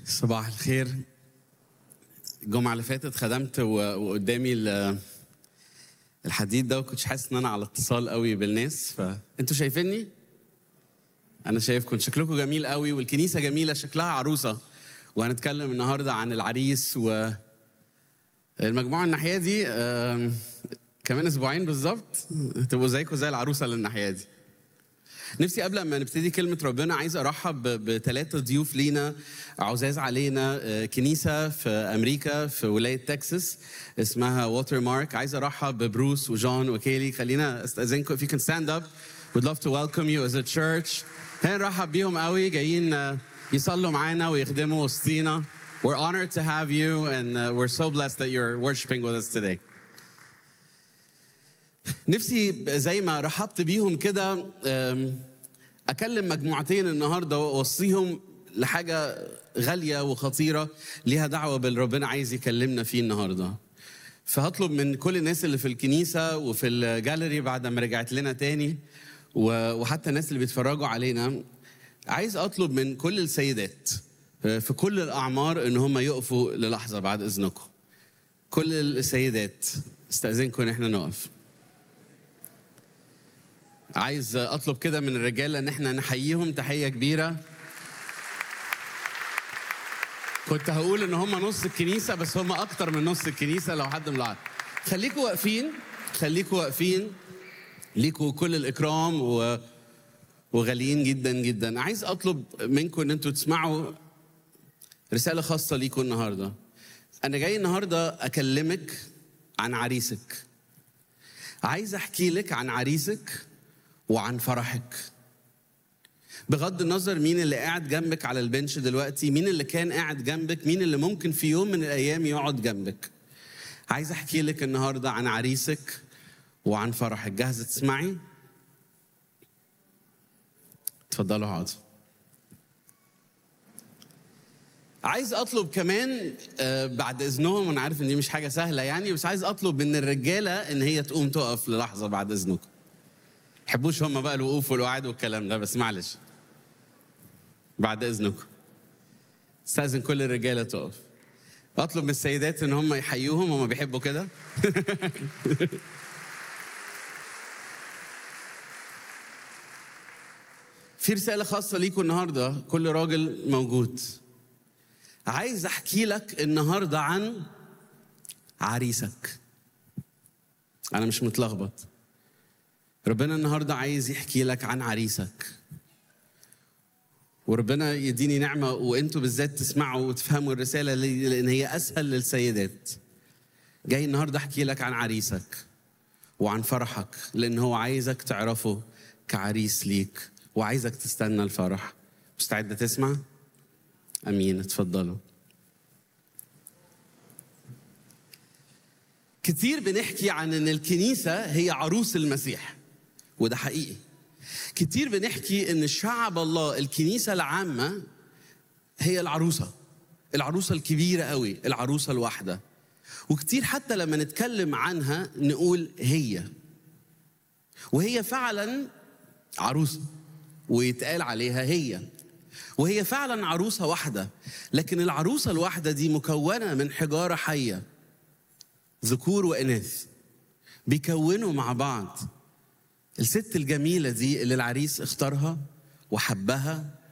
صباح الخير. الجمعة اللي فاتت خدمت وقدامي الحديد ده، وكنتش حاسس ان انا على اتصال قوي بالناس. فانتوا شايفيني؟ انا شايفكم، شكلكم جميل قوي والكنيسة جميلة شكلها عروسة. وهنتكلم النهاردة عن العريس. والمجموعة الناحية دي كمان اسبوعين بالظبط تبقوا زيكم زي العروسة اللي الناحية دي. نفسي قبل ما نبتدي كلمة ربنا عايز أرحب بثلاثة ضيوف لينا عزاز علينا. كنيسة في أمريكا في ولاية تكساس اسمها ووتر مارك. عايز أرحب ببروس وجون وكيلي. خلينا أستأذنكم if you can stand up. We'd love to welcome you as a church. هنرحب بيهم قوي، جايين يصلوا معانا ويخدموا وسطينا. We're honored to have you and we're so blessed that you're worshiping with us today. نفسي زي ما رحبت بيهم كده أكلم مجموعتين النهاردة وأوصيهم لحاجة غالية وخطيرة ليها دعوة بالربنا عايز يكلمنا فيه النهاردة. فهطلب من كل الناس اللي في الكنيسة وفي الجاليري بعد ما رجعت لنا تاني وحتى الناس اللي بيتفرجوا علينا، عايز أطلب من كل السيدات في كل الأعمار إن هم يقفوا للحظة بعد إذنكم. كل السيدات استأذنكم إن احنا نقف. عايز أطلب كده من الرجالة إن احنا نحييهم تحية كبيرة. كنت هقول إن هم نص الكنيسة بس هم أكتر من نص الكنيسة لو حد ملاحظ. خليكوا واقفين، خليكوا واقفين، ليكوا كل الإكرام وغاليين جدا جدا. عايز أطلب منكم إن أنتوا تسمعوا رسالة خاصة ليكوا النهاردة. أنا جاي النهاردة أكلمك عن عريسك. عايز أحكي لك عن عريسك وعن فرحك. بغض النظر مين اللي قاعد جنبك على البنش دلوقتي، مين اللي كان قاعد جنبك، مين اللي ممكن في يوم من الأيام يقعد جنبك. عايز أحكي لك النهاردة عن عريسك وعن فرحك. جاهزة تسمعي؟ اتفضلوا اقعدوا. عايز أطلب كمان بعد إذنهم، وأنا عارف إن دي مش حاجة سهلة يعني، بس عايز أطلب من الرجالة إن هي تقوم تقف للحظة بعد إذنكم. حبوش هم بقى الوقوف والقعد والكلام ده، بس معلش بعد إذنكم استأذن كل الرجالة تقف. أطلب من السيدات إن هم يحيوهم، هم بيحبوا كده. في رسالة خاصة ليكم النهاردة، كل راجل موجود. عايز أحكي لك النهاردة عن عريسك. أنا مش متلخبط. ربنا النهاردة عايز يحكي لك عن عريسك، وربنا يديني نعمة وانتوا بالذات تسمعوا وتفهموا الرسالة لأن هي أسهل للسيدات. جاي النهاردة أحكي لك عن عريسك وعن فرحك، لأن هو عايزك تعرفه كعريس ليك وعايزك تستنى الفرح. مستعدة تسمع؟ أمين. اتفضلوا. كتير بنحكي عن أن الكنيسة هي عروس المسيح، وده حقيقي. كتير بنحكي ان شعب الله الكنيسة العامة هي العروسة الكبيرة قوي، العروسة الواحدة. وكتير حتى لما نتكلم عنها نقول وهي فعلا عروسة، ويتقال عليها وهي فعلا عروسة واحدة. لكن العروسة الواحدة دي مكونة من حجارة حية، ذكور وإناث بيكونوا مع بعض الست الجميلة دي اللي العريس اختارها وحبها